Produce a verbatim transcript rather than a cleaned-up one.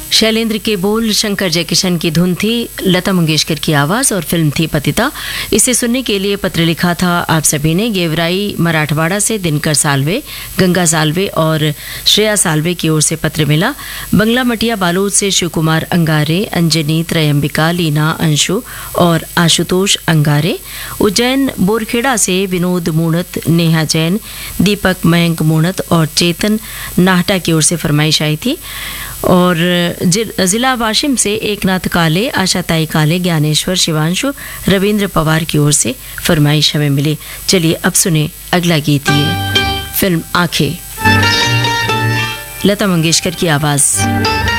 शैलेंद्र के बोल, शंकर जयकिशन की धुन थी, लता मंगेशकर की आवाज़ और फिल्म थी पतिता। इसे सुनने के लिए पत्र लिखा था आप सभी ने। गेवराई मराठवाड़ा से दिनकर साल्वे, गंगा साल्वे और श्रेया साल्वे की ओर से पत्र मिला। बंगला मटिया बालोद से शिव कुमार अंगारे, अंजनी, त्रयंबिका, लीना, अंशु और आशुतोष अंगारे। उज्जैन बोरखेड़ा से विनोद मूणत, नेहा जैन, दीपक मयंक मूणत और चेतन नाहटा की ओर से फरमाइश आई थी। और जिला वाशिम से एकनाथ काले, आशाताई काले, ज्ञानेश्वर, शिवांशु, रविंद्र पवार की ओर से फरमाइश हमें मिली। चलिए अब सुने अगला गीत, ये फिल्म आंखें, लता मंगेशकर की आवाज़।